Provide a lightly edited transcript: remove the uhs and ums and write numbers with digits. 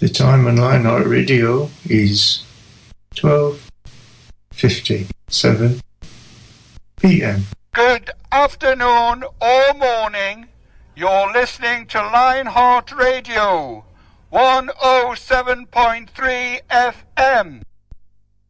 The time on Lionheart Radio is 12:57 p.m. Good afternoon or morning. You're listening to Lionheart Radio 107.3 FM.